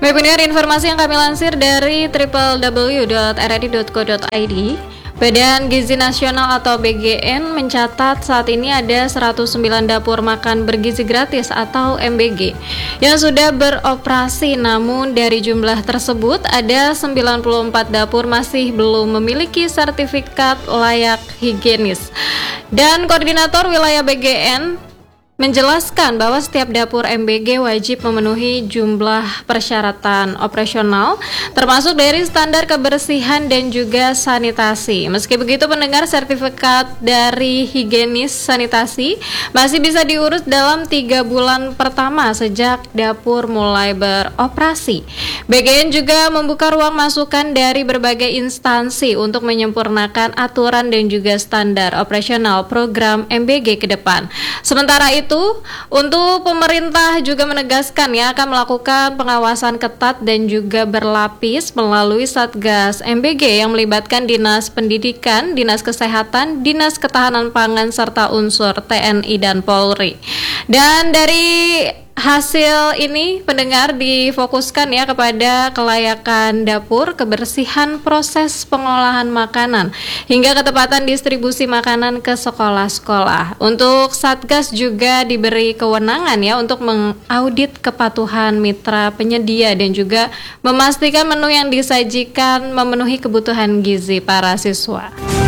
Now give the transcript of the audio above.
Baik pendengar, informasi yang kami lansir dari www.rri.co.id, Badan Gizi Nasional atau BGN mencatat saat ini ada 109 dapur makan bergizi gratis atau MBG yang sudah beroperasi, namun dari jumlah tersebut ada 94 dapur masih belum memiliki sertifikat layak higienis. Dan Koordinator Wilayah BGN menjelaskan bahwa setiap dapur MBG wajib memenuhi jumlah persyaratan operasional, termasuk dari standar kebersihan dan juga sanitasi. Meski begitu, pendengar, sertifikat dari higienis sanitasi masih bisa diurus dalam 3 bulan pertama sejak dapur mulai beroperasi. BGN juga membuka ruang masukan dari berbagai instansi untuk menyempurnakan aturan dan juga standar operasional program MBG ke depan. Sementara itu, untuk pemerintah juga menegaskan akan melakukan pengawasan ketat dan juga berlapis melalui Satgas MBG yang melibatkan Dinas Pendidikan, Dinas Kesehatan, Dinas Ketahanan Pangan, serta unsur TNI dan Polri. Dan dari hasil ini, pendengar, difokuskan kepada kelayakan dapur, kebersihan proses pengolahan makanan, hingga ketepatan distribusi makanan ke sekolah-sekolah. Untuk Satgas juga diberi kewenangan untuk mengaudit kepatuhan mitra penyedia dan juga memastikan menu yang disajikan memenuhi kebutuhan gizi para siswa.